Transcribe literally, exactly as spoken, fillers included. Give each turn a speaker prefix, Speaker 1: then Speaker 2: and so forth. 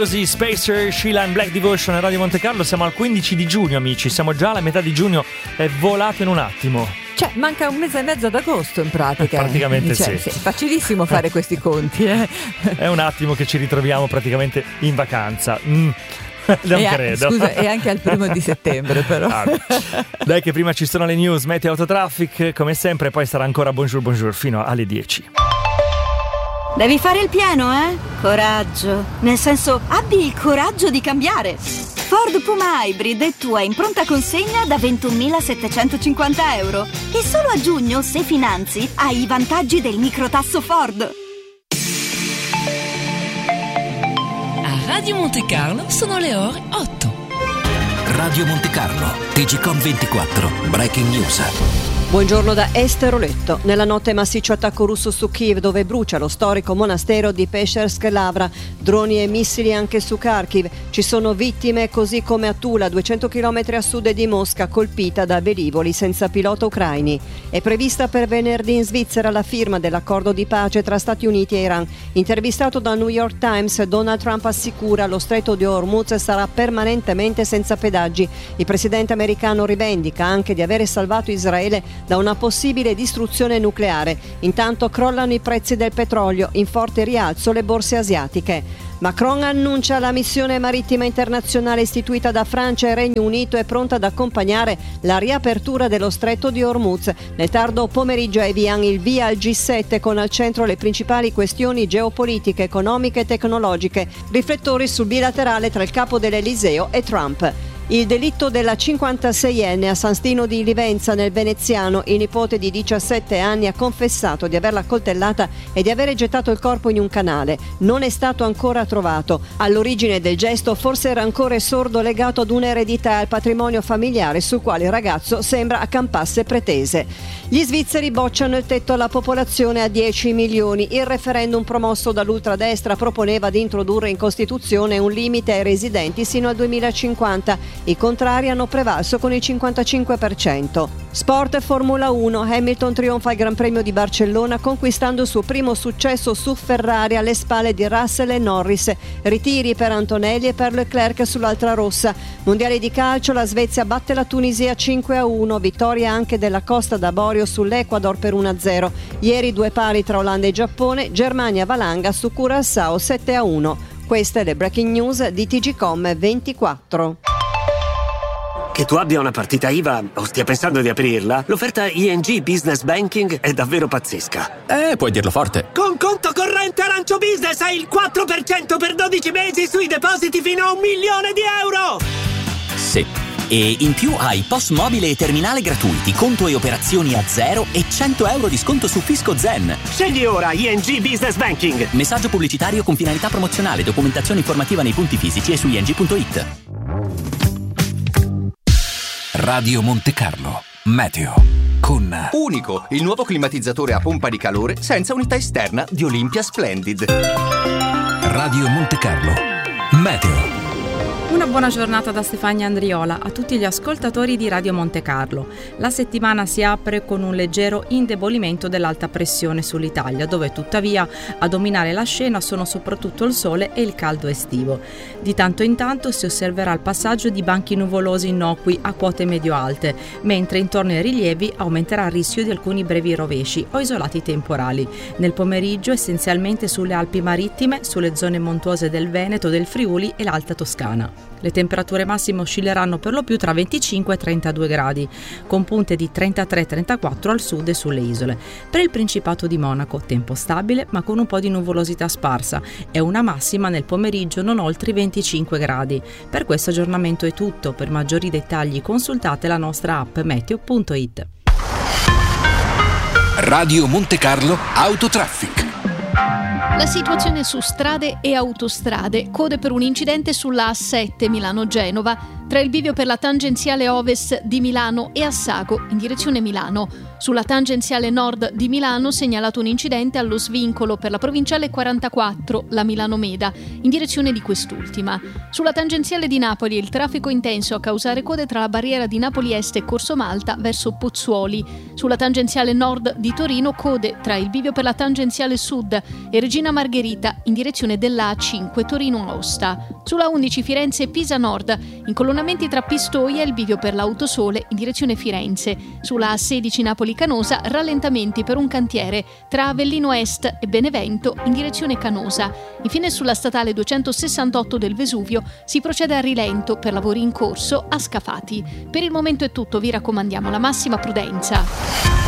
Speaker 1: Così Spacer, Sheila and Black Devotion a Radio Monte Carlo. Siamo al quindici di giugno, amici. Siamo già alla metà di giugno. È volato in un attimo.
Speaker 2: Cioè, manca un mese e mezzo ad agosto in pratica.
Speaker 1: Praticamente
Speaker 2: cioè,
Speaker 1: sì.
Speaker 2: sì. Facilissimo fare questi conti. Eh.
Speaker 1: È un attimo che ci ritroviamo praticamente in vacanza. Mm. Non
Speaker 2: e
Speaker 1: credo.
Speaker 2: A, scusa, e anche al primo di settembre, però.
Speaker 1: Ah, dai, che prima ci sono le news, meteo, autotraffic, come sempre, poi sarà ancora Bonjour Bonjour fino alle dieci.
Speaker 3: Devi fare il pieno, eh? Coraggio. Nel senso, abbi il coraggio di cambiare. Ford Puma Hybrid è tua in pronta consegna da ventunomilasettecentocinquanta euro. E solo a giugno, se finanzi, hai i vantaggi del microtasso Ford.
Speaker 4: A Radio Monte Carlo sono le ore otto.
Speaker 5: Radio Monte Carlo, T G Com ventiquattro, Breaking News.
Speaker 6: Buongiorno da Esteroletto. Nella notte massiccio attacco russo su Kiev, dove brucia lo storico monastero di Peschersk Lavra. Droni e missili anche su Kharkiv. Ci sono vittime, così come a Tula, duecento chilometri a sud di Mosca, colpita da velivoli senza pilota ucraini. È prevista per venerdì in Svizzera la firma dell'accordo di pace tra Stati Uniti e Iran. Intervistato da New York Times, Donald Trump assicura lo stretto di Hormuz sarà permanentemente senza pedaggi. Il presidente americano rivendica anche di avere salvato Israele da una possibile distruzione nucleare. Intanto crollano i prezzi del petrolio, in forte rialzo le borse asiatiche. Macron annuncia la missione marittima internazionale istituita da Francia e Regno Unito è pronta ad accompagnare la riapertura dello stretto di Hormuz. Nel tardo pomeriggio a Evian il via al G sette con al centro le principali questioni geopolitiche, economiche e tecnologiche. Riflettori sul bilaterale tra il capo dell'Eliseo e Trump. Il delitto della cinquantaseienne a San Stino di Livenza nel Veneziano, il nipote di diciassette anni ha confessato di averla coltellata e di avere gettato il corpo in un canale. Non è stato ancora trovato. All'origine del gesto forse il rancore sordo legato ad un'eredità e al patrimonio familiare sul quale il ragazzo sembra accampasse pretese. Gli svizzeri bocciano il tetto alla popolazione a dieci milioni. Il referendum promosso dall'ultradestra proponeva di introdurre in Costituzione un limite ai residenti sino al duemilacinquanta. I contrari hanno prevalso con il cinquantacinque per cento. Sport Formula uno, Hamilton trionfa al Gran Premio di Barcellona conquistando il suo primo successo su Ferrari alle spalle di Russell e Norris. Ritiri per Antonelli e per Leclerc sull'altra rossa. Mondiale di calcio, la Svezia batte la Tunisia cinque a uno, vittoria anche della Costa d'Avorio sull'Ecuador per uno a zero. Ieri due pari tra Olanda e Giappone, Germania valanga su Curaçao sette a uno. Queste le breaking news di T G Com ventiquattro.
Speaker 7: Che tu abbia una partita I V A o stia pensando di aprirla, l'offerta I N G Business Banking è davvero pazzesca.
Speaker 8: Eh, puoi dirlo forte.
Speaker 7: Con conto corrente Arancio Business hai il quattro per cento per dodici mesi sui depositi fino a un milione di euro!
Speaker 8: Sì. E in più hai P O S mobile e terminale gratuiti, conto e operazioni a zero e cento euro di sconto su Fisco Zen.
Speaker 7: Scegli ora I N G Business Banking.
Speaker 8: Messaggio pubblicitario con finalità promozionale, documentazione informativa nei punti fisici e su i n g punto i t.
Speaker 5: Radio Monte Carlo, meteo, con
Speaker 9: Unico, il nuovo climatizzatore a pompa di calore senza unità esterna di Olympia Splendid.
Speaker 5: Radio Monte Carlo, meteo.
Speaker 10: Una buona giornata da Stefania Andriola a tutti gli ascoltatori di Radio Monte Carlo. La settimana si apre con un leggero indebolimento dell'alta pressione sull'Italia, dove tuttavia a dominare la scena sono soprattutto il sole e il caldo estivo. Di tanto in tanto si osserverà il passaggio di banchi nuvolosi innocui a quote medio-alte, mentre intorno ai rilievi aumenterà il rischio di alcuni brevi rovesci o isolati temporali. Nel pomeriggio essenzialmente sulle Alpi marittime, sulle zone montuose del Veneto, del Friuli e l'Alta Toscana. Le temperature massime oscilleranno per lo più tra venticinque e trentadue gradi, con punte di trentatré trentaquattro al sud e sulle isole. Per il Principato di Monaco, tempo stabile ma con un po' di nuvolosità sparsa e una massima nel pomeriggio non oltre i venticinque gradi. Per questo aggiornamento è tutto. Per maggiori dettagli consultate la nostra app meteo punto i t.
Speaker 5: Radio Monte Carlo Autotraffic.
Speaker 11: La situazione su strade e autostrade. Code per un incidente sulla A sette Milano-Genova, tra il bivio per la tangenziale ovest di Milano e Assago in direzione Milano. Sulla tangenziale nord di Milano segnalato un incidente allo svincolo per la provinciale quarantaquattro, la Milano-Meda, in direzione di quest'ultima. Sulla tangenziale di Napoli il traffico intenso a causare code tra la barriera di Napoli Est e Corso Malta verso Pozzuoli. Sulla tangenziale nord di Torino code tra il bivio per la tangenziale sud e Regina Margherita in direzione della A cinque Torino-Aosta. Sulla undici Firenze-Pisa Nord, incolonnamenti tra Pistoia e il bivio per l'Autosole in direzione Firenze. Sulla A sedici Napoli-Canosa, rallentamenti per un cantiere tra Avellino Est e Benevento in direzione Canosa. Infine sulla statale duecentosessantotto del Vesuvio si procede a rilento per lavori in corso a Scafati. Per il momento è tutto, vi raccomandiamo la massima prudenza.